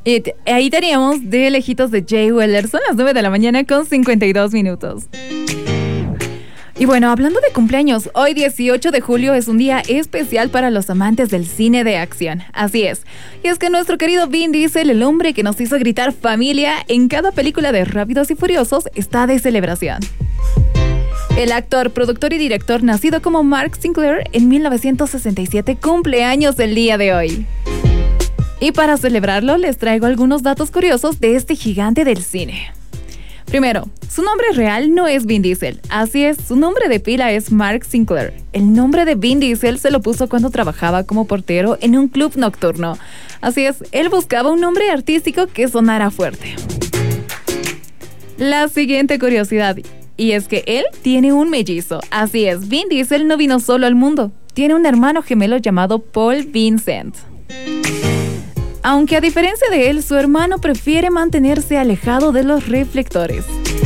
Ahí teníamos de lejitos de Jay Weller. Son las 9 de la mañana con 52 minutos. Y bueno, hablando de cumpleaños, hoy 18 de julio es un día especial para los amantes del cine de acción. Así es. Y es que nuestro querido Vin Diesel, el hombre que nos hizo gritar familia en cada película de Rápidos y Furiosos, está de celebración. El actor, productor y director nacido como Mark Sinclair en 1967 cumple años el día de hoy. Y para celebrarlo les traigo algunos datos curiosos de este gigante del cine. Primero, su nombre real no es Vin Diesel. Así es, su nombre de pila es Mark Sinclair. El nombre de Vin Diesel se lo puso cuando trabajaba como portero en un club nocturno. Así es, él buscaba un nombre artístico que sonara fuerte. La siguiente curiosidad, y es que él tiene un mellizo. Así es, Vin Diesel no vino solo al mundo. Tiene un hermano gemelo llamado Paul Vincent. Aunque a diferencia de él, su hermano prefiere mantenerse alejado de los reflectores.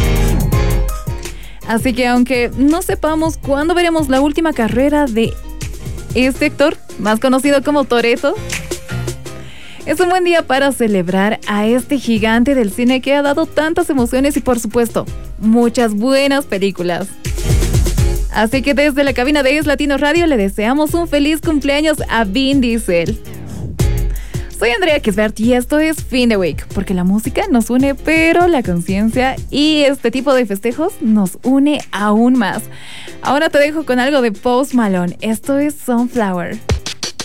Así que aunque no sepamos cuándo veremos la última carrera de este actor, más conocido como Toretto, es un buen día para celebrar a este gigante del cine que ha dado tantas emociones y, por supuesto, muchas buenas películas. Así que desde la cabina de Es Latino Radio le deseamos un feliz cumpleaños a Vin Diesel. Soy Andrea Kisbert y esto es Fin de Week, porque la música nos une, pero la conciencia y este tipo de festejos nos une aún más. Ahora te dejo con algo de Post Malone. Esto es Sunflower.